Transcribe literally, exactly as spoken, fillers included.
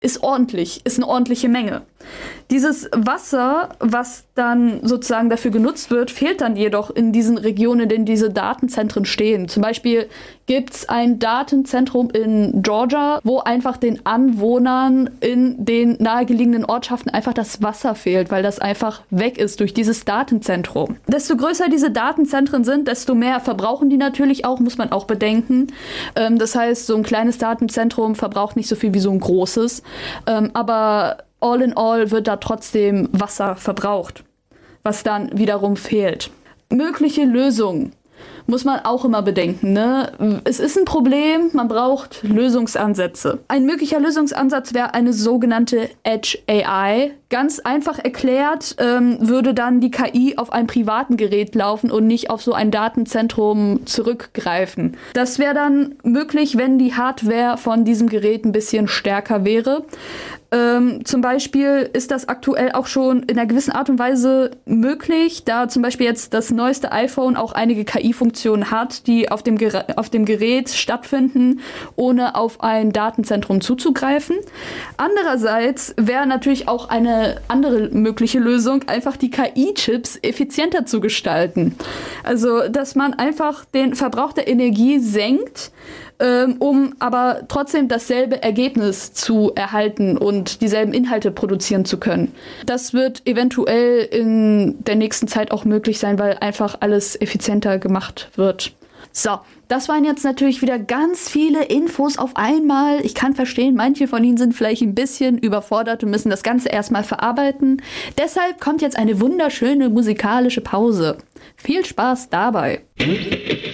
ist ordentlich, ist eine ordentliche Menge. Dieses Wasser, was dann sozusagen dafür genutzt wird, fehlt dann jedoch in diesen Regionen, in denen diese Datenzentren stehen. Zum Beispiel gibt es ein Datenzentrum in Georgia, wo einfach den Anwohnern in den nahegelegenen Ortschaften einfach das Wasser fehlt, weil das einfach weg ist durch dieses Datenzentrum. Desto größer diese Datenzentren sind, desto mehr verbrauchen die natürlich auch, muss man auch bedenken. Ähm, das heißt, so ein kleines Datenzentrum verbraucht nicht so viel wie so ein großes. Ähm, aber all in all wird da trotzdem Wasser verbraucht, was dann wiederum fehlt. Mögliche Lösungen muss man auch immer bedenken, ne? Es ist ein Problem, man braucht Lösungsansätze. Ein möglicher Lösungsansatz wäre eine sogenannte Edge A I. Ganz einfach erklärt ähm, würde dann die K I auf einem privaten Gerät laufen und nicht auf so ein Datenzentrum zurückgreifen. Das wäre dann möglich, wenn die Hardware von diesem Gerät ein bisschen stärker wäre. Ähm, zum Beispiel ist das aktuell auch schon in einer gewissen Art und Weise möglich, da zum Beispiel jetzt das neueste iPhone auch einige K I-Funktionen hat, die auf dem, Ger- auf dem Gerät stattfinden, ohne auf ein Datenzentrum zuzugreifen. Andererseits wäre natürlich auch eine andere mögliche Lösung, einfach die K I-Chips effizienter zu gestalten. Also, dass man einfach den Verbrauch der Energie senkt, um aber trotzdem dasselbe Ergebnis zu erhalten und dieselben Inhalte produzieren zu können. Das wird eventuell in der nächsten Zeit auch möglich sein, weil einfach alles effizienter gemacht wird. So, das waren jetzt natürlich wieder ganz viele Infos auf einmal. Ich kann verstehen, manche von Ihnen sind vielleicht ein bisschen überfordert und müssen das Ganze erstmal verarbeiten. Deshalb kommt jetzt eine wunderschöne musikalische Pause. Viel Spaß dabei!